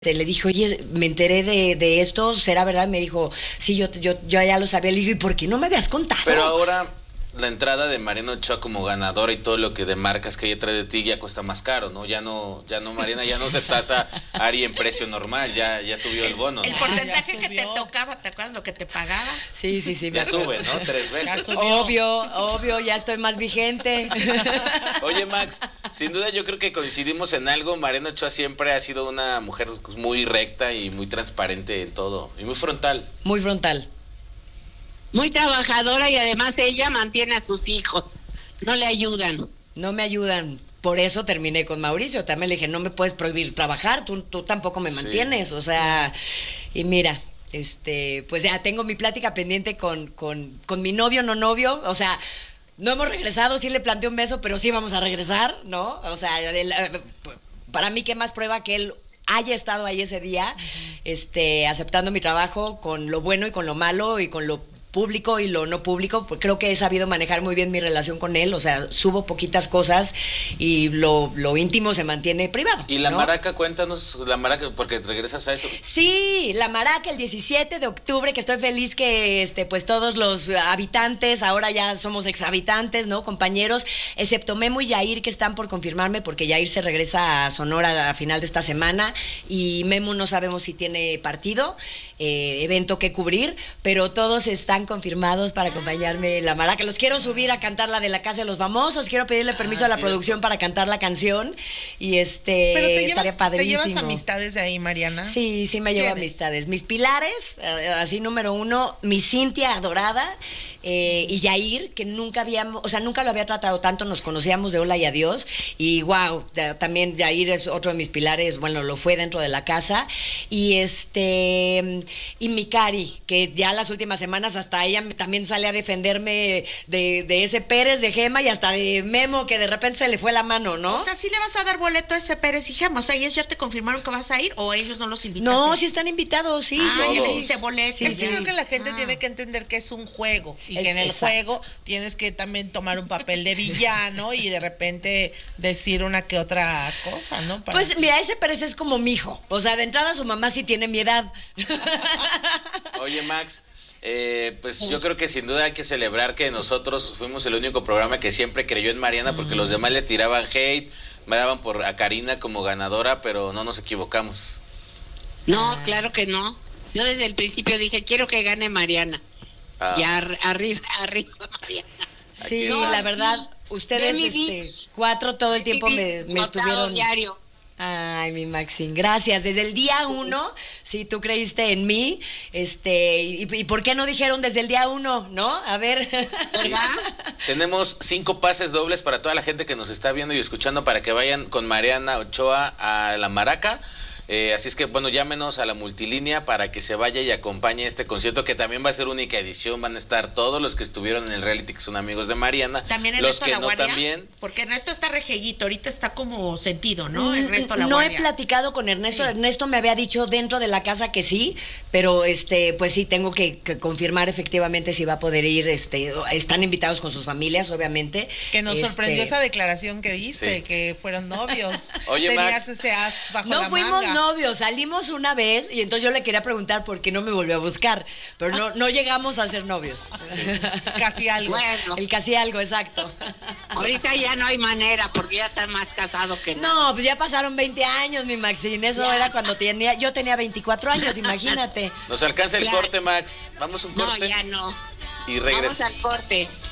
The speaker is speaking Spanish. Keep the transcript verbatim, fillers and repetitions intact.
Le dije, oye, me enteré de, de esto, ¿será verdad? Me dijo, sí, yo, yo, yo ya lo sabía. Le digo, ¿y por qué no me habías contado? Pero ahora la entrada de Mariana Ochoa como ganadora y todo lo que de marcas que hay detrás de ti ya cuesta más caro, ¿no? Ya no, ya no, Mariana, ya no se tasa Ari en precio normal, ya, ya subió el bono, ¿no? El porcentaje que te tocaba, ¿te acuerdas lo que te pagaba? Sí, sí, sí. Ya sube, ¿no? Tres veces. Obvio, obvio, ya estoy más vigente. Oye, Max, sin duda yo creo que coincidimos en algo. Mariana Ochoa siempre ha sido una mujer muy recta y muy transparente en todo, y muy frontal. Muy frontal. Muy trabajadora y además ella mantiene a sus hijos, no le ayudan. No me ayudan, por eso terminé con Mauricio. También le dije, no me puedes prohibir trabajar, tú, tú tampoco me mantienes, sí. O sea, y mira, este, pues ya tengo mi plática pendiente con, con, con mi novio, no novio, o sea, no hemos regresado, sí le planteé un beso, pero sí vamos a regresar, ¿no? O sea, de la, para mí qué más prueba que él haya estado ahí ese día, uh-huh. este, aceptando mi trabajo con lo bueno y con lo malo y con lo público y lo no público, pues creo que he sabido manejar muy bien mi relación con él, o sea, subo poquitas cosas y lo, lo íntimo se mantiene privado. Y la ¿no? maraca, cuéntanos, la maraca, porque regresas a eso. Sí, la maraca el diecisiete de octubre, que estoy feliz que este pues todos los habitantes, ahora ya somos exhabitantes, ¿no? Compañeros, excepto Memo y Yair, que están por confirmarme, porque Yair se regresa a Sonora a final de esta semana, y Memo no sabemos si tiene partido, eh, evento que cubrir, pero todos están confirmados para acompañarme en la maraca. Los quiero subir a cantar la de la Casa de los Famosos, quiero pedirle permiso ah, a la sí, producción para cantar la canción y este Pero te estaría llevas, padrísimo. ¿Te llevas amistades de ahí, Mariana? Sí, sí me llevo amistades. Mis pilares, así número uno, mi Cintia adorada, eh, y Yair, que nunca habíamos, o sea, nunca lo había tratado tanto, nos conocíamos de hola y adiós, y wow, también Yair es otro de mis pilares, bueno, lo fue dentro de la casa, y este, y mi Cari, que ya las últimas semanas hasta ella también sale a defenderme de, de ese Pérez, de Gema y hasta de Memo, que de repente se le fue la mano, ¿no? O sea, ¿sí le vas a dar boleto a ese Pérez y Gema? O sea, ¿ellos ya te confirmaron que vas a ir o ellos no los invitaron? No, sí están invitados, sí. Ah, sí, ya sí. le hiciste boleto. Sí, es que sí. creo que la gente ah. tiene que entender que es un juego y es, que en el exacto. juego tienes que también tomar un papel de villano y de repente decir una que otra cosa, ¿no? Para pues mira, ese Pérez es como mi hijo, o sea, de entrada su mamá sí tiene mi edad. Oye, Max, Eh, pues yo creo que sin duda hay que celebrar que nosotros fuimos el único programa que siempre creyó en Mariana, porque los demás le tiraban hate, me daban por a Karina como ganadora, pero no nos equivocamos. No, claro que no. Yo desde el principio dije, quiero que gane Mariana. Ah. Y ar- arriba, arriba Mariana. Sí, no, la verdad, ustedes este, cuatro todo el tiempo me, me estuvieron... diario. Ay, mi Maxine, gracias. Desde el día uno, sí, tú creíste en mí, este, y, y ¿por qué no dijeron desde el día uno, no? A ver. ¿Verdad? Tenemos cinco pases dobles para toda la gente que nos está viendo y escuchando para que vayan con Mariana Ochoa a la Maraca. Eh, así es que, bueno, llámenos a la multilínea para que se vaya y acompañe este concierto, que también va a ser única edición. Van a estar todos los que estuvieron en el reality, que son amigos de Mariana. También los Ernesto que La no Guardia, también. porque Ernesto está rejellito, ahorita está como sentido, ¿no? Ernesto La No Guardia. he platicado con Ernesto. Sí. Ernesto me había dicho dentro de la casa que sí, pero este, pues sí tengo que, que confirmar efectivamente si va a poder ir. Este, están invitados con sus familias, obviamente. Que nos este... sorprendió esa declaración que diste, sí. que fueron novios. Oye, Tenías Max, ese as bajo no la fuimos manga. novios, salimos una vez y entonces yo le quería preguntar por qué no me volvió a buscar, pero no, no llegamos a ser novios. Sí. Casi algo. Bueno, El casi algo, exacto. ahorita ya no hay manera porque ya está más casado que nada. No, pues ya pasaron veinte años, mi Maxine. Eso Ya. era cuando tenía, yo tenía veinticuatro años, imagínate. nos alcanza el Claro. corte, Max. Vamos a un No, corte ya no. y Vamos regresamos. al corte.